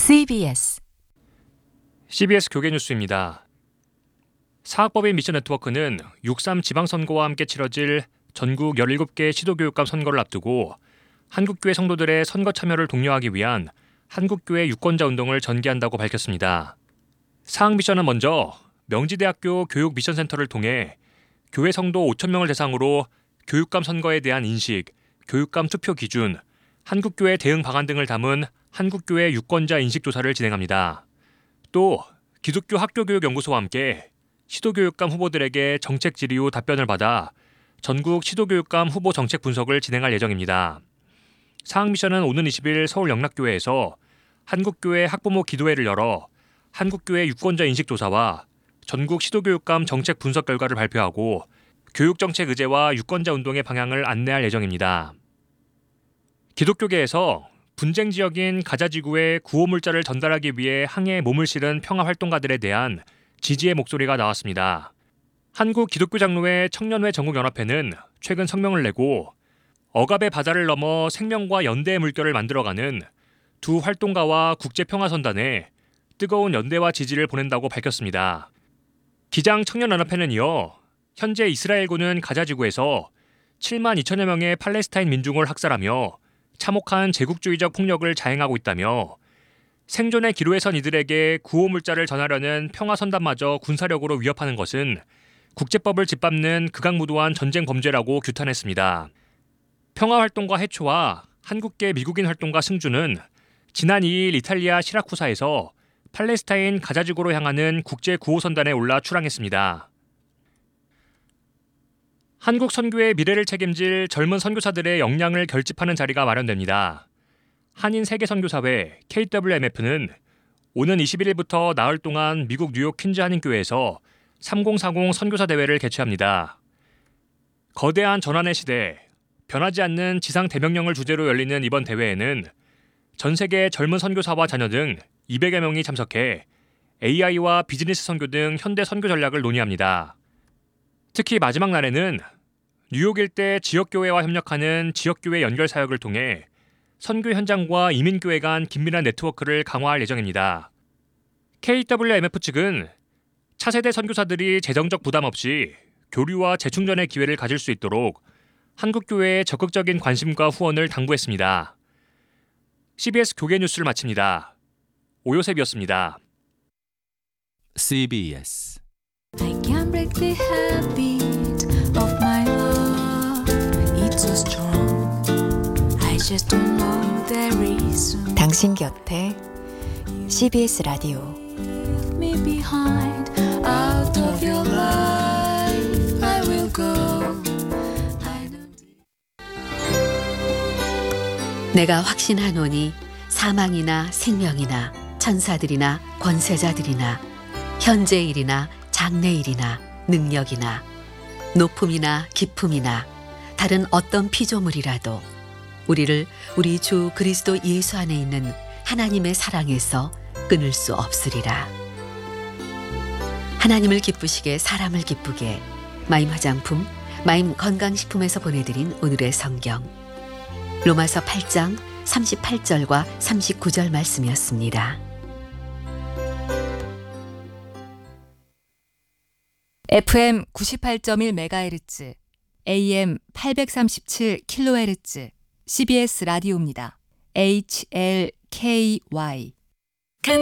CBS 교계 뉴스입니다. 사학법인 미션네트워크는 6.3 지방선거와 함께 치러질 전국 17개 시도교육감 선거를 앞두고 한국교회 성도들의 선거 참여를 독려하기 위한 한국교회 유권자 운동을 전개한다고 밝혔습니다. 사학미션은 먼저 명지대학교 교육미션센터를 통해 교회 성도 5,000명을 대상으로 교육감 선거에 대한 인식, 교육감 투표 기준, 한국교회 대응 방안 등을 담은 한국교회 유권자 인식조사를 진행합니다. 또 기독교 학교교육연구소와 함께 시도교육감 후보들에게 정책 질의 후 답변을 받아 전국 시도교육감 후보 정책 분석을 진행할 예정입니다. 사학미션은 오는 20일 서울 영락교회에서 한국교회 학부모 기도회를 열어 한국교회 유권자 인식조사와 전국 시도교육감 정책 분석 결과를 발표하고 교육정책 의제와 유권자 운동의 방향을 안내할 예정입니다. 기독교계에서 분쟁 지역인 가자지구에 구호물자를 전달하기 위해 항해에 몸을 실은 평화활동가들에 대한 지지의 목소리가 나왔습니다. 한국기독교장로회 청년회 전국연합회는 최근 성명을 내고 억압의 바다를 넘어 생명과 연대의 물결을 만들어가는 두 활동가와 국제평화선단에 뜨거운 연대와 지지를 보낸다고 밝혔습니다. 기장 청년연합회는 이어 현재 이스라엘군은 가자지구에서 7만 2천여 명의 팔레스타인 민중을 학살하며 참혹한 제국주의적 폭력을 자행하고 있다며 생존의 기로에 선 이들에게 구호물자를 전하려는 평화선단마저 군사력으로 위협하는 것은 국제법을 짓밟는 극악무도한 전쟁 범죄라고 규탄했습니다. 평화활동가 해초와 한국계 미국인 활동가 승주는 지난 2일 이탈리아 시라쿠사에서 팔레스타인 가자지구로 향하는 국제구호선단에 올라 출항했습니다. 한국 선교의 미래를 책임질 젊은 선교사들의 역량을 결집하는 자리가 마련됩니다. 한인 세계선교사회 KWMF는 오는 21일부터 나흘 동안 미국 뉴욕 퀸즈 한인교회에서 3040 선교사 대회를 개최합니다. 거대한 전환의 시대, 변하지 않는 지상 대명령을 주제로 열리는 이번 대회에는 전 세계 젊은 선교사와 자녀 등 200여 명이 참석해 AI와 비즈니스 선교 등 현대 선교 전략을 논의합니다. 특히 마지막 날에는 뉴욕 일대 지역교회와 협력하는 지역교회 연결 사역을 통해 선교 현장과 이민교회 간 긴밀한 네트워크를 강화할 예정입니다. KWMF 측은 차세대 선교사들이 재정적 부담 없이 교류와 재충전의 기회를 가질 수 있도록 한국교회의 적극적인 관심과 후원을 당부했습니다. CBS 교계 뉴스를 마칩니다. 오요셉이었습니다. CBS I can't break the habit of my love. It's so strong. I just don't know the reason. 당신 곁에 CBS 라디오. Leave me behind. Out of your life I will go. I don't... 내가 확신하노니 사망이나 생명이나 천사들이나 권세자들이나 현재일이나 장래일이나 능력이나 높음이나 깊음이나 다른 어떤 피조물이라도 우리를 우리 주 그리스도 예수 안에 있는 하나님의 사랑에서 끊을 수 없으리라. 하나님을 기쁘시게 사람을 기쁘게 마임 화장품, 마임 건강식품에서 보내드린 오늘의 성경 로마서 8장 38절과 39절 말씀이었습니다. FM 98.1MHz, AM 837kHz, CBS 라디오입니다. HLKY